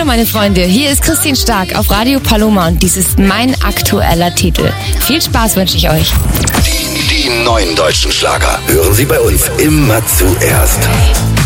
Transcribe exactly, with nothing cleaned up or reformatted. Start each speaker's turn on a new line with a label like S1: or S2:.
S1: meine Freunde, hier ist Christine Stark auf Radio Paloma und dies ist mein aktueller Titel. Viel Spaß wünsche ich euch.
S2: Die, die neuen deutschen Schlager hören Sie bei uns immer zuerst.